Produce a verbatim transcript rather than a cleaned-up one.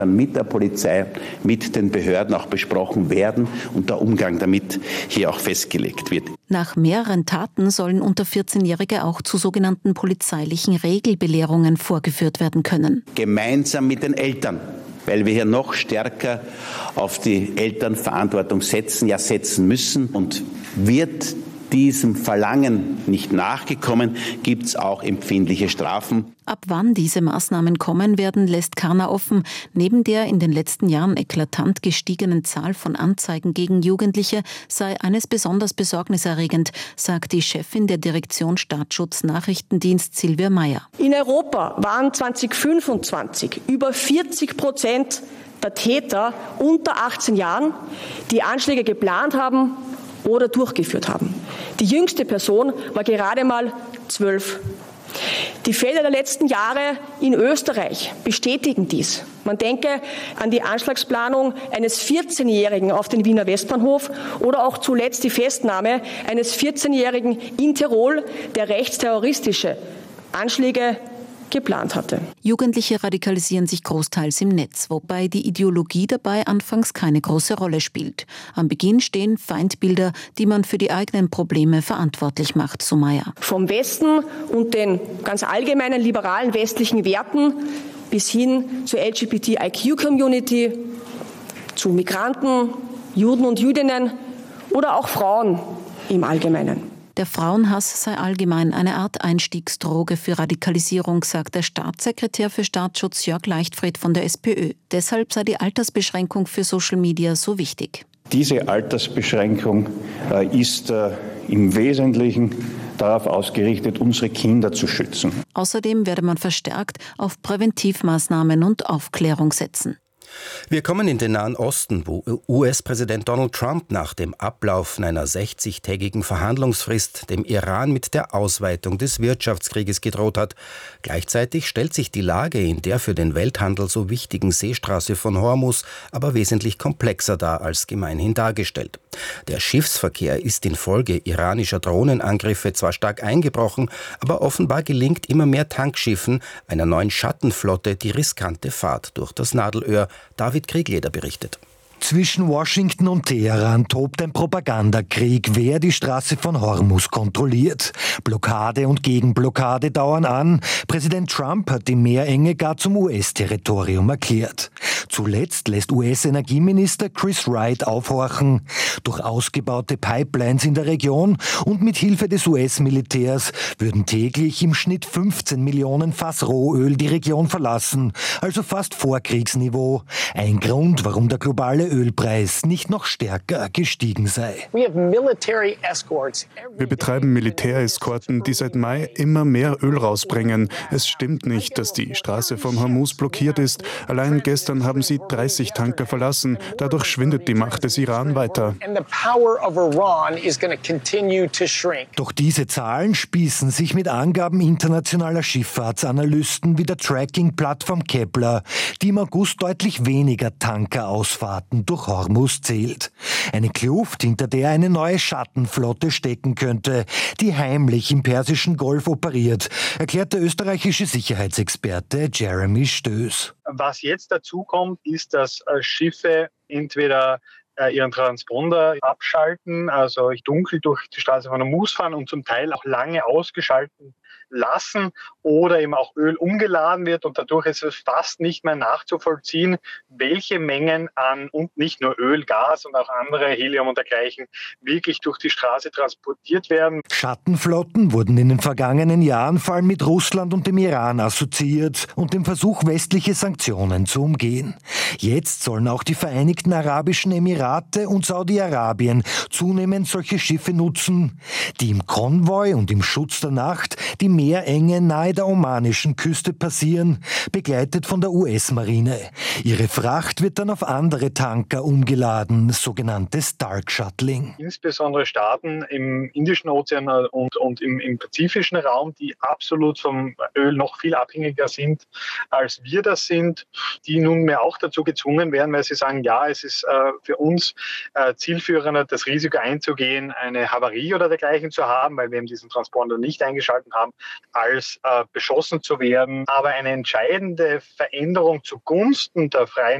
mit der Polizei, mit den Behörden auch besprochen werden und der Umgang damit hier auch festgelegt wird. Nach mehreren Taten sollen unter vierzehnjährige auch zu sogenannten polizeilichen Regelbelehrungen vorgeführt werden können. Gemeinsam mit den Eltern, weil wir hier noch stärker auf die Elternverantwortung setzen, ja setzen müssen. Und wird diesem Verlangen nicht nachgekommen, gibt es auch empfindliche Strafen. Ab wann diese Maßnahmen kommen werden, lässt Karner offen. Neben der in den letzten Jahren eklatant gestiegenen Zahl von Anzeigen gegen Jugendliche sei eines besonders besorgniserregend, sagt die Chefin der Direktion Staatsschutz Nachrichtendienst Silvia Meyer. In Europa waren zweitausendfünfundzwanzig über vierzig Prozent der Täter unter achtzehn Jahren, die Anschläge geplant haben oder durchgeführt haben. Die jüngste Person war gerade mal zwölf. Die Fälle der letzten Jahre in Österreich bestätigen dies. Man denke an die Anschlagsplanung eines vierzehnjährigen auf den Wiener Westbahnhof oder auch zuletzt die Festnahme eines vierzehnjährigen in Tirol, der rechtsterroristische Anschläge geplant hatte. Jugendliche radikalisieren sich großteils im Netz, wobei die Ideologie dabei anfangs keine große Rolle spielt. Am Beginn stehen Feindbilder, die man für die eigenen Probleme verantwortlich macht, so Meyer. Vom Westen und den ganz allgemeinen liberalen westlichen Werten bis hin zur L G B T I Q-Community, zu Migranten, Juden und Jüdinnen oder auch Frauen im Allgemeinen. Der Frauenhass sei allgemein eine Art Einstiegsdroge für Radikalisierung, sagt der Staatssekretär für Staatsschutz Jörg Leichtfried von der SPÖ. Deshalb sei die Altersbeschränkung für Social Media so wichtig. Diese Altersbeschränkung äh, ist äh, im Wesentlichen darauf ausgerichtet, unsere Kinder zu schützen. Außerdem werde man verstärkt auf Präventivmaßnahmen und Aufklärung setzen. Wir kommen in den Nahen Osten, wo U S-Präsident Donald Trump nach dem Ablaufen einer sechzigtägigen Verhandlungsfrist dem Iran mit der Ausweitung des Wirtschaftskrieges gedroht hat. Gleichzeitig stellt sich die Lage in der für den Welthandel so wichtigen Seestraße von Hormuz aber wesentlich komplexer dar als gemeinhin dargestellt. Der Schiffsverkehr ist infolge iranischer Drohnenangriffe zwar stark eingebrochen, aber offenbar gelingt immer mehr Tankschiffen einer neuen Schattenflotte die riskante Fahrt durch das Nadelöhr. David Kriegleder berichtet. Zwischen Washington und Teheran tobt ein Propagandakrieg, wer die Straße von Hormuz kontrolliert. Blockade und Gegenblockade dauern an. Präsident Trump hat die Meerenge gar zum U S-Territorium erklärt. Zuletzt lässt U S-Energieminister Chris Wright aufhorchen. Durch ausgebaute Pipelines in der Region und mit Hilfe des U S-Militärs würden täglich im Schnitt fünfzehn Millionen Fass Rohöl die Region verlassen, also fast Vorkriegsniveau. Ein Grund, warum der globale Ölpreis nicht noch stärker gestiegen sei. Wir betreiben Militäreskorten, die seit Mai immer mehr Öl rausbringen. Es stimmt nicht, dass die Straße von Hormuz blockiert ist. Allein gestern haben sie dreißig Tanker verlassen. Dadurch schwindet die Macht des Iran weiter. Doch diese Zahlen spießen sich mit Angaben internationaler Schifffahrtsanalysten wie der Tracking-Plattform Kepler, die im August deutlich weniger Tankerausfahrten durch Hormuz zählt. Eine Kluft, hinter der eine neue Schattenflotte stecken könnte, die heimlich im Persischen Golf operiert, erklärt der österreichische Sicherheitsexperte Jeremy Stöß. Was jetzt dazu kommt, ist, dass Schiffe entweder ihren Transponder abschalten, also dunkel durch die Straße von Hormuz fahren und zum Teil auch lange ausgeschalten lassen oder eben auch Öl umgeladen wird und dadurch ist es fast nicht mehr nachzuvollziehen, welche Mengen an und nicht nur Öl, Gas und auch andere Helium und dergleichen wirklich durch die Straße transportiert werden. Schattenflotten wurden in den vergangenen Jahren vor allem mit Russland und dem Iran assoziiert und dem Versuch, westliche Sanktionen zu umgehen. Jetzt sollen auch die Vereinigten Arabischen Emirate und Saudi-Arabien zunehmend solche Schiffe nutzen, die im Konvoi und im Schutz der Nacht die Meerenge nahe der omanischen Küste passieren, begleitet von der U S-Marine. Ihre Fracht wird dann auf andere Tanker umgeladen, sogenanntes Dark Shuttling. Insbesondere Staaten im Indischen Ozean und, und im, im pazifischen Raum, die absolut vom Öl noch viel abhängiger sind, als wir das sind, die nunmehr auch dazu gezwungen werden, weil sie sagen, ja, es ist äh, für uns äh, zielführender, das Risiko einzugehen, eine Havarie oder dergleichen zu haben, weil wir eben diesen Transponder nicht eingeschaltet haben, als äh, beschossen zu werden. Aber eine entscheidende Veränderung zugunsten der freien